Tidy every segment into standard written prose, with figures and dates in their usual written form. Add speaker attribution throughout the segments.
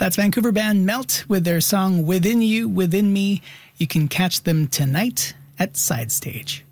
Speaker 1: That's Vancouver band Melt with their song Within You, Within Me. You can catch them tonight at Side Stage.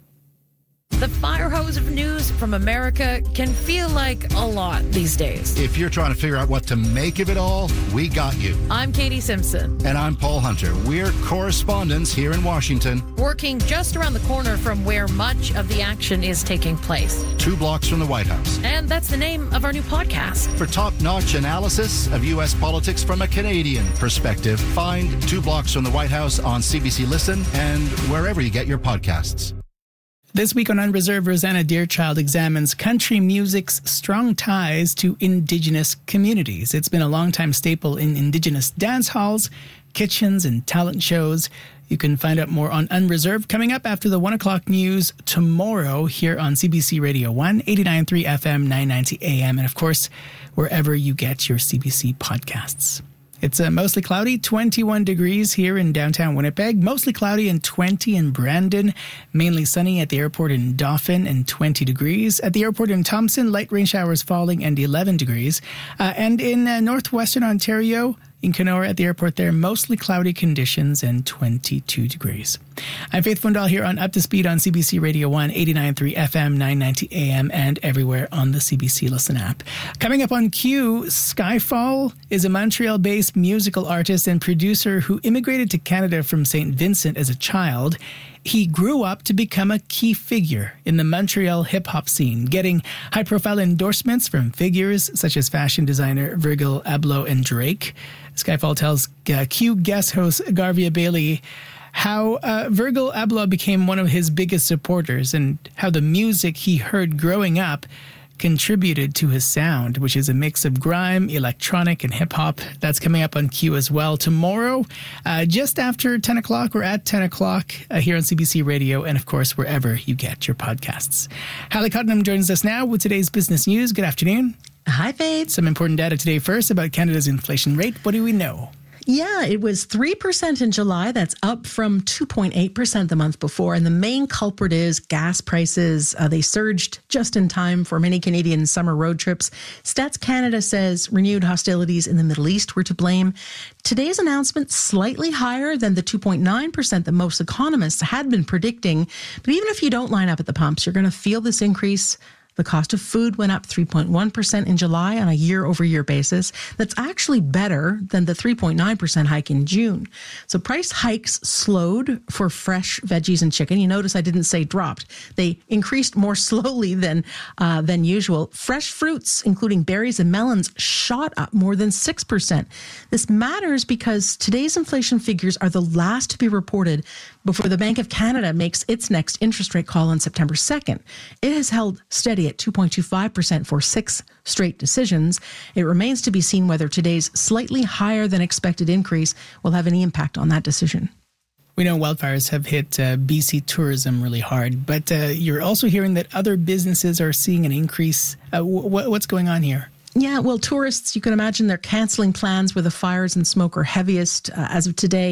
Speaker 2: The fire hose of news from America can feel like a lot these days.
Speaker 3: If you're trying to figure out what to make of it all, we got you.
Speaker 2: I'm Katie Simpson.
Speaker 3: And I'm Paul Hunter. We're correspondents here in Washington.
Speaker 2: Working just around the corner from where much of the action is taking place.
Speaker 3: 2 blocks from the White House.
Speaker 2: And that's the name of our new podcast.
Speaker 3: For top-notch analysis of U.S. politics from a Canadian perspective, find 2 blocks from the White House on CBC Listen and wherever you get your podcasts.
Speaker 1: This week on Unreserved, Rosanna Deerchild examines country music's strong ties to Indigenous communities. It's been a long-time staple in Indigenous dance halls, kitchens, and talent shows. You can find out more on Unreserved coming up after the 1 o'clock news tomorrow here on CBC Radio 1, 89.3 FM, 990 AM, and of course, wherever you get your CBC podcasts. It's mostly cloudy, 21 degrees here in downtown Winnipeg, mostly cloudy and 20 in Brandon, mainly sunny at the airport in Dauphin and 20 degrees. At the airport in Thompson, light rain showers falling and 11 degrees. And in northwestern Ontario, in Kenora at the airport there, mostly cloudy conditions and 22 degrees. I'm Faith Fundal here on Up to Speed on CBC Radio 1, 89.3 FM, 990 AM, and everywhere on the CBC Listen app. Coming up on Q, Skyfall is a Montreal-based musical artist and producer who immigrated to Canada from St. Vincent as a child. He grew up to become a key figure in the Montreal hip-hop scene, getting high-profile endorsements from figures such as fashion designer Virgil Abloh and Drake. Skyfall tells Q guest host Garvia Bailey how Virgil Abloh became one of his biggest supporters and how the music he heard growing up contributed to his sound, which is a mix of grime, electronic, and hip-hop. That's coming up on Q as well tomorrow, just after 10 o'clock or at 10 o'clock here on CBC Radio and, of course, wherever you get your podcasts. Hallie Cottenham joins us now with today's business news. Good afternoon.
Speaker 4: Hi, Faith.
Speaker 1: Some important data today first about Canada's inflation rate. What do we know?
Speaker 4: Yeah, it was 3% in July. That's up from 2.8% the month before. And the main culprit is gas prices. They surged just in time for many Canadian summer road trips. Stats Canada says renewed hostilities in the Middle East were to blame. Today's announcement slightly higher than the 2.9% that most economists had been predicting. But even if you don't line up at the pumps, you're going to feel this increase. The cost of food went up 3.1% in July on a year-over-year basis. That's actually better than the 3.9% hike in June. So price hikes slowed for fresh veggies and chicken. You notice I didn't say dropped. They increased more slowly than usual. Fresh fruits, including berries and melons, shot up more than 6%. This matters because today's inflation figures are the last to be reported before the Bank of Canada makes its next interest rate call on September 2nd. It has held steady at 2.25% for 6 straight decisions. It remains to be seen whether today's slightly higher than expected increase will have any impact on that decision.
Speaker 1: We know wildfires have hit BC tourism really hard, but you're also hearing that other businesses are seeing an increase. What's going on here?
Speaker 4: Yeah, well, tourists, you can imagine they're canceling plans where the fires and smoke are heaviest. As of today,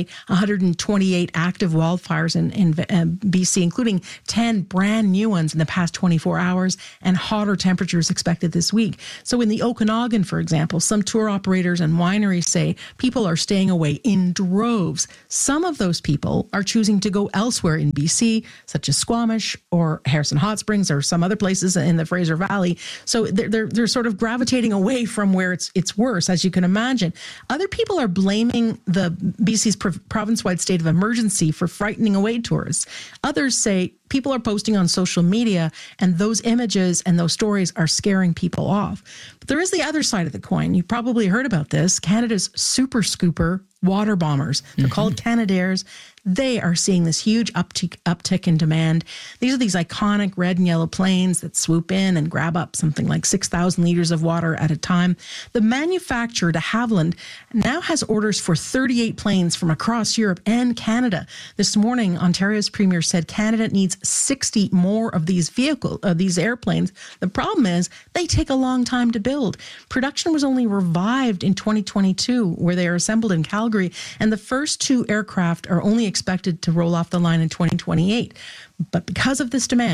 Speaker 4: 128 active wildfires in BC, including 10 brand new ones in the past 24 hours, and hotter temperatures expected this week. So in the Okanagan, for example, some tour operators and wineries say people are staying away in droves. Some of those people are choosing to go elsewhere in BC, such as Squamish or Harrison Hot Springs or some other places in the Fraser Valley. So they're sort of gravitating away from where it's worse, as you can imagine. Other people are blaming the BC's province-wide state of emergency for frightening away tourists. Others say people are posting on social media and those images and those stories are scaring people off. But there is the other side of the coin. You probably heard about this. Canada's super scooper water bombers. They're called Canadairs. They are seeing this huge uptick in demand. These are these iconic red and yellow planes that swoop in and grab up something like 6,000 liters of water at a time. The manufacturer, de Havilland, now has orders for 38 planes from across Europe and Canada. This morning, Ontario's premier said Canada needs 60 more of these these airplanes. The problem is they take a long time to build. Production was only revived in 2022, where they are assembled in Calgary, and the first 2 aircraft are only expected to roll off the line in 2028. But because of this demand,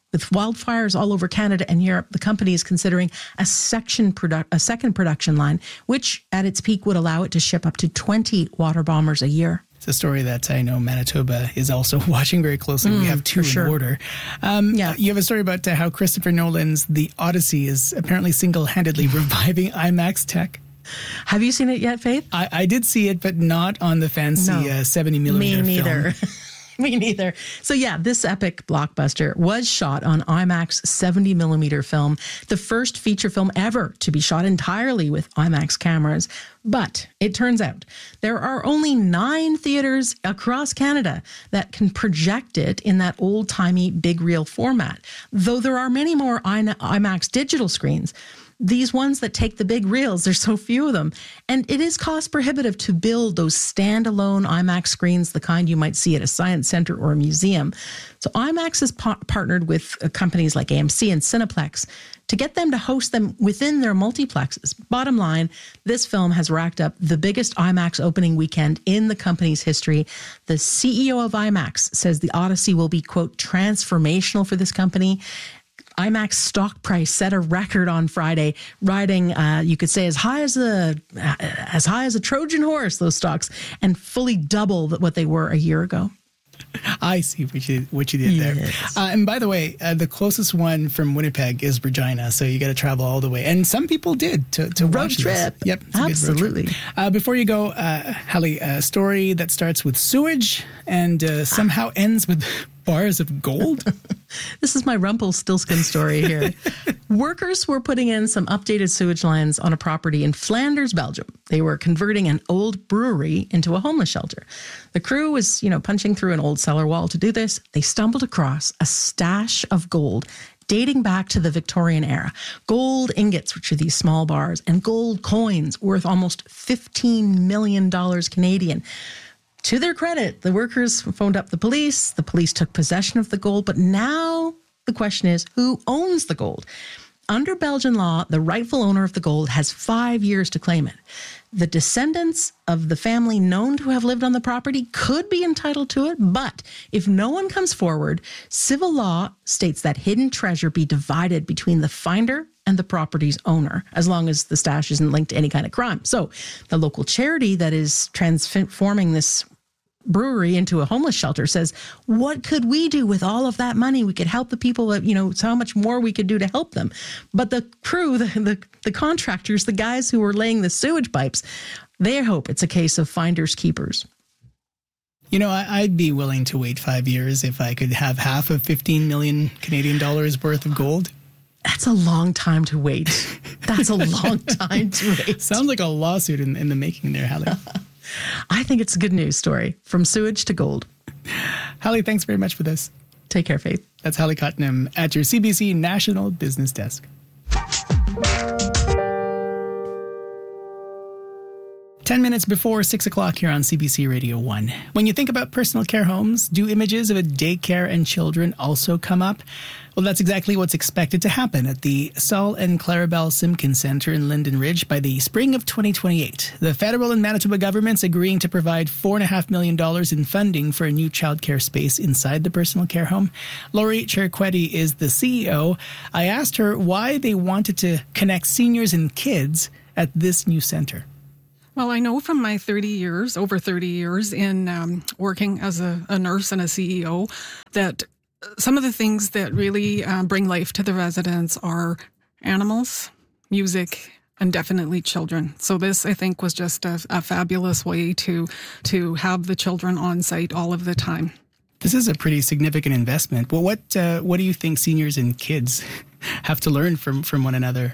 Speaker 4: With wildfires all over Canada and Europe, the company is considering a second production line, which at its peak would allow it to ship up to 20 water bombers a year.
Speaker 1: It's a story that I know Manitoba is also watching very closely. We have two in order. You have a story about how Christopher Nolan's The Odyssey is apparently single-handedly reviving IMAX tech.
Speaker 4: Have you seen it yet, Faith?
Speaker 1: I did see it, but not on the fancy 70 millimeter
Speaker 4: Me neither.
Speaker 1: film.
Speaker 4: Me neither. So yeah, this epic blockbuster was shot on IMAX 70 millimeter film, the first feature film ever to be shot entirely with IMAX cameras. But it turns out there are only 9 theaters across Canada that can project it in that old-timey big reel format, though there are many more IMAX digital screens. These ones that take the big reels, there's so few of them. And it is cost prohibitive to build those standalone IMAX screens, the kind you might see at a science center or a museum. So IMAX has partnered with companies like AMC and Cineplex to get them to host them within their multiplexes. Bottom line, this film has racked up the biggest IMAX opening weekend in the company's history. The CEO of IMAX says The Odyssey will be, quote, transformational for this company. IMAX stock price set a record on Friday, riding, you could say, as high as a Trojan horse, those stocks, and fully double what they were a year ago.
Speaker 1: I see what you did there.
Speaker 4: Yes.
Speaker 1: And by the way, the closest one from Winnipeg is Regina, so you got to travel all the way. And some people did to
Speaker 4: road
Speaker 1: watch
Speaker 4: trip.
Speaker 1: This. Yep,
Speaker 4: absolutely.
Speaker 1: Before you go, Hallie, a story that starts with sewage and somehow ends with bars of gold.
Speaker 4: This is my Rumpelstiltskin story here. Workers were putting in some updated sewage lines on a property in Flanders, Belgium. They were converting an old brewery into a homeless shelter. The crew was, punching through an old cellar wall to do this. They stumbled across a stash of gold dating back to the Victorian era. Gold ingots, which are these small bars, and gold coins worth almost $15 million Canadian. To their credit, the workers phoned up the police. The police took possession of the gold. But now the question is, who owns the gold? Under Belgian law, the rightful owner of the gold has 5 years to claim it. The descendants of the family known to have lived on the property could be entitled to it, but if no one comes forward, civil law states that hidden treasure be divided between the finder and the property's owner, as long as the stash isn't linked to any kind of crime. So the local charity that is transforming this brewery into a homeless shelter says, what could we do with all of that money? We could help the people, so how much more we could do to help them. But the crew, the contractors, the guys who were laying the sewage pipes, they hope it's a case of finders keepers.
Speaker 1: I'd be willing to wait 5 years if I could have half of 15 million Canadian dollars worth of gold.
Speaker 4: That's a long time to wait. That's a long time to wait.
Speaker 1: Sounds like a lawsuit in the making there, Hallie.
Speaker 4: I think it's a good news story. From sewage to gold.
Speaker 1: Hallie, thanks very much for this.
Speaker 4: Take care, Faith.
Speaker 1: That's Hallie Cottenham at your CBC National Business Desk. 10 minutes before 6 o'clock here on CBC Radio 1. When you think about personal care homes, do images of a daycare and children also come up? Well, that's exactly what's expected to happen at the Saul and Clarabelle Simpkins Centre in Linden Ridge by the spring of 2028. The federal and Manitoba governments agreeing to provide $4.5 million in funding for a new childcare space inside the personal care home. Lori Cherquetti is the CEO. I asked her why they wanted to connect seniors and kids at this new centre.
Speaker 5: Well, I know from my over 30 years in working as a nurse and a CEO that some of the things that really bring life to the residents are animals, music, and definitely children. So this, I think, was just a fabulous way to have the children on site all of the time.
Speaker 1: This is a pretty significant investment. Well, what do you think seniors and kids have to learn from one another?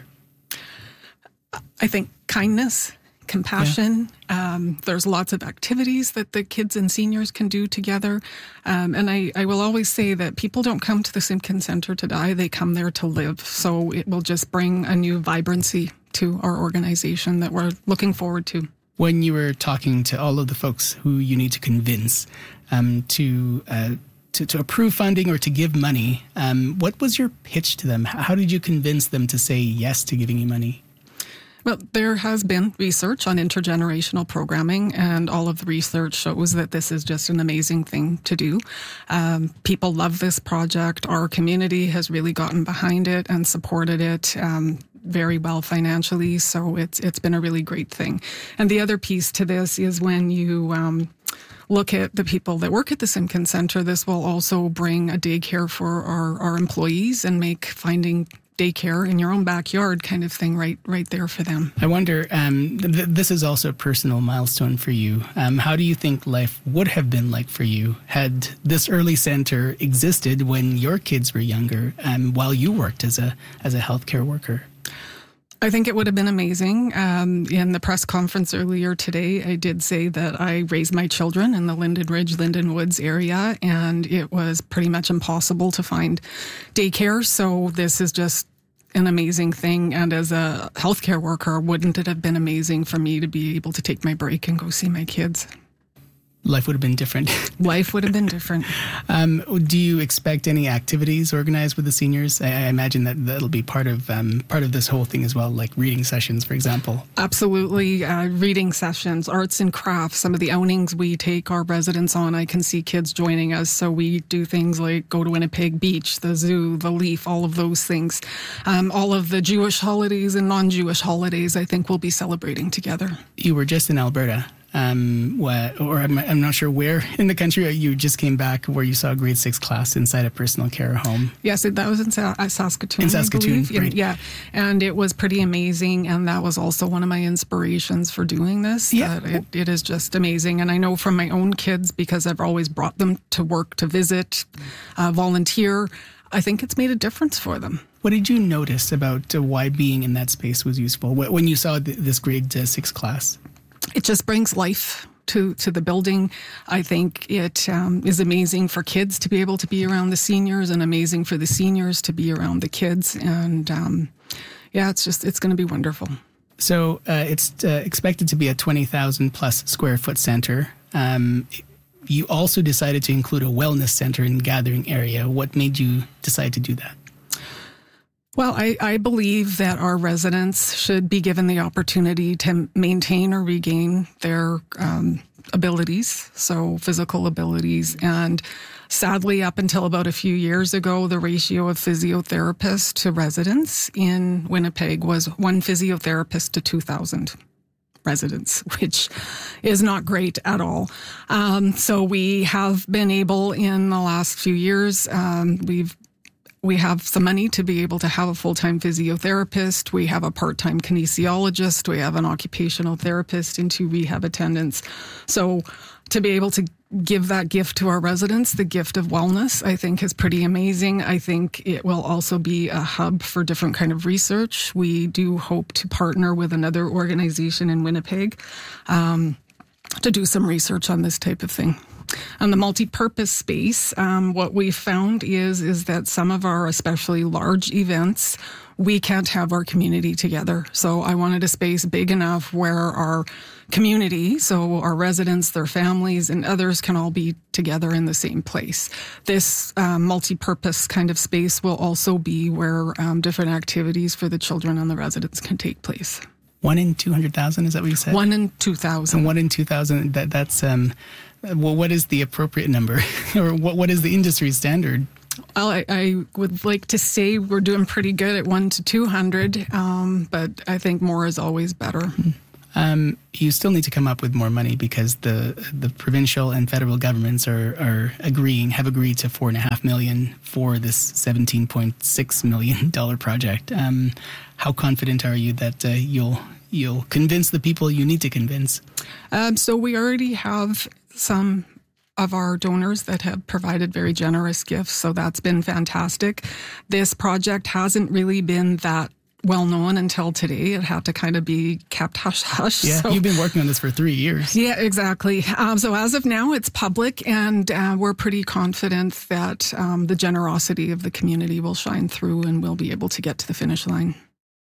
Speaker 5: I think kindness, compassion. Yeah. There's lots of activities that the kids and seniors can do together. And I will always say that people don't come to the Simpkins Centre to die. They come there to live. So it will just bring a new vibrancy to our organization that we're looking forward to.
Speaker 1: When you were talking to all of the folks who you need to convince to approve funding or to give money, what was your pitch to them? How did you convince them to say yes to giving you money?
Speaker 5: Well, there has been research on intergenerational programming, and all of the research shows that this is just an amazing thing to do. People love this project. Our community has really gotten behind it and supported it very well financially, so it's been a really great thing. And the other piece to this is when you look at the people that work at the Simpkin Centre, this will also bring a daycare for our employees and make finding daycare in your own backyard kind of thing right there for them.
Speaker 1: I wonder, this is also a personal milestone for you. How do you think life would have been like for you had this early centre existed when your kids were younger, while you worked as a healthcare worker?
Speaker 5: I think it would have been amazing. In the press conference earlier today, I did say that I raised my children in the Linden Ridge, Linden Woods area, and it was pretty much impossible to find daycare. So this is just an amazing thing. And as a healthcare worker, wouldn't it have been amazing for me to be able to take my break and go see my kids?
Speaker 1: Life would have been different.
Speaker 5: Life would have been different.
Speaker 1: Do you expect any activities organized with the seniors? I imagine that'll be part of this whole thing as well, like reading sessions, for example.
Speaker 5: Absolutely. Reading sessions, arts and crafts, some of the outings we take our residents on. I can see kids joining us. So we do things like go to Winnipeg Beach, the zoo, the Leaf, all of those things. All of the Jewish holidays and non-Jewish holidays, I think we'll be celebrating together.
Speaker 1: You were just in Alberta. I'm not sure where in the country you just came back where you saw a grade 6 class inside a personal care home.
Speaker 5: Yes, that was in Saskatoon.
Speaker 1: In Saskatoon, great.
Speaker 5: Yeah, and it was pretty amazing, and that was also one of my inspirations for doing this.
Speaker 1: Yeah.
Speaker 5: It is just amazing, and I know from my own kids, because I've always brought them to work to visit, volunteer, I think it's made a difference for them.
Speaker 1: What did you notice about why being in that space was useful when you saw this grade 6 class?
Speaker 5: It just brings life to the building. I think it is amazing for kids to be able to be around the seniors, and amazing for the seniors to be around the kids. And it's going to be wonderful. So
Speaker 1: it's expected to be a 20,000 plus square foot center. You also decided to include a wellness center in the gathering area. What made you decide to do that?
Speaker 5: Well, I believe that our residents should be given the opportunity to maintain or regain their abilities, so physical abilities. And sadly, up until about a few years ago, the ratio of physiotherapists to residents in Winnipeg was 1 physiotherapist to 2,000 residents, which is not great at all. So we have been able in the last few years, we have some money to be able to have a full-time physiotherapist. We have a part-time kinesiologist. We have an occupational therapist and 2 rehab attendants. So to be able to give that gift to our residents, the gift of wellness, I think is pretty amazing. I think it will also be a hub for different kind of research. We do hope to partner with another organization in Winnipeg to do some research on this type of thing. On the multi-purpose space, what we found is that some of our especially large events, we can't have our community together. So I wanted a space big enough where our community, so our residents, their families, and others can all be together in the same place. This multi-purpose kind of space will also be where different activities for the children and the residents can take place.
Speaker 1: 1 in 200,000, is that what you said?
Speaker 5: 1 in 2,000.
Speaker 1: And 1 in 2,000, that's... Well, what is the appropriate number, or what is the industry standard?
Speaker 5: Well, I would like to say we're doing pretty good at 1 to 200, but I think more is always better.
Speaker 1: You still need to come up with more money because the provincial and federal governments have agreed to $4.5 million for this $17.6 million project. How confident are you that you'll convince the people you need to convince?
Speaker 5: So we already have some of our donors that have provided very generous gifts, so that's been fantastic. This project hasn't really been that well known until today. It had to kind of be kept hush-hush.
Speaker 1: Yeah, so, you've been working on this for 3 years.
Speaker 5: Yeah, exactly. So as of now, it's public, and we're pretty confident that the generosity of the community will shine through and we'll be able to get to the finish line.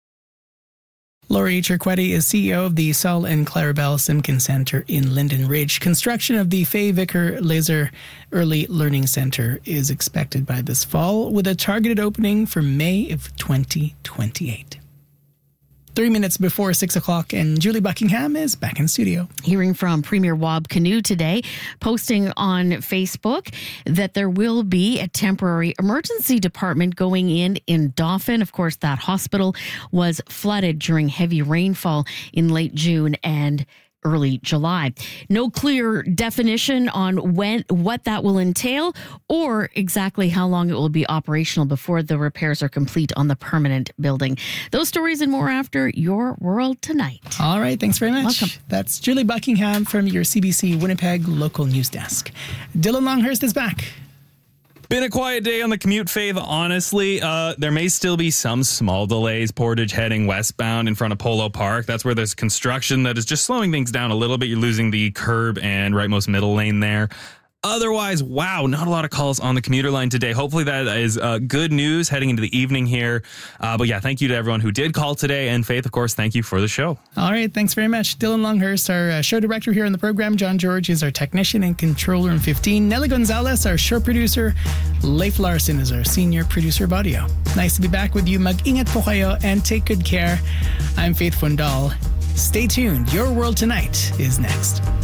Speaker 1: Laurie Cerquetti is CEO of the Sol and Clarabelle Simpkin Centre in Linden Ridge. Construction of the Faye Vicker Laser Early Learning Centre is expected by this fall, with a targeted opening for May of 2028. 3 minutes before 6 o'clock, and Julie Buckingham is back in studio.
Speaker 2: Hearing from Premier Wab Kinew today, posting on Facebook that there will be a temporary emergency department going in Dauphin. Of course, that hospital was flooded during heavy rainfall in late June and early July. No clear definition on what that will entail or exactly how long it will be operational before the repairs are complete on the permanent building. Those stories and more after Your World Tonight.
Speaker 1: All right, thanks very much.
Speaker 2: Welcome.
Speaker 1: That's Julie Buckingham from your CBC Winnipeg local news desk. Dylan Longhurst is back.
Speaker 6: Been a quiet day on the commute, Faith. Honestly, there may still be some small delays. Portage heading westbound in front of Polo Park. That's where there's construction that is just slowing things down a little bit. You're losing the curb and rightmost middle lane there. Otherwise, wow, not a lot of calls on the commuter line today. Hopefully that is good news heading into the evening here. But yeah, thank you to everyone who did call today. And Faith, of course, thank you for the show.
Speaker 1: All right, thanks very much. Dylan Longhurst, our show director here on the program. John George is our technician in Control Room 15. Nelly Gonzalez, our show producer. Leif Larson is our senior producer of audio. Nice to be back with you. Mag-ingat po kayo and take good care. I'm Faith Fundal. Stay tuned. Your World Tonight is next.